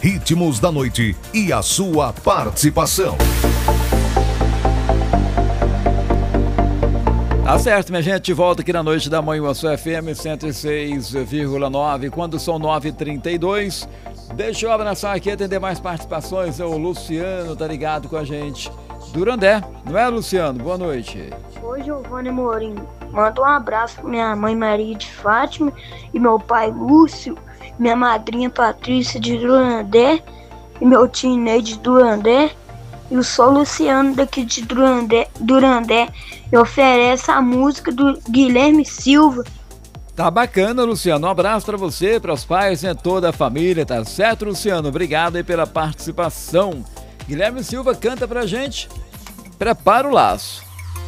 ritmos da noite e a sua participação. Tá certo, minha gente, volta aqui na Noite da Manhã, sua FM 106,9, quando são 9h32. Deixa eu abraçar aqui, atender mais participações. O Luciano tá ligado com a gente. Durandé, não é, Luciano? Boa noite. Oi, Giovanni Morim. Manda um abraço pra minha mãe Maria de Fátima e meu pai Lúcio, minha madrinha Patrícia de Durandé e meu tio Ney de Durandé. Eu sou Luciano daqui de Durandé e oferece a música do Guilherme Silva. Tá bacana, Luciano. Um abraço pra você, para os pais e toda a família, tá certo, Luciano? Obrigado aí pela participação. Guilherme Silva canta pra gente. Prepara o laço.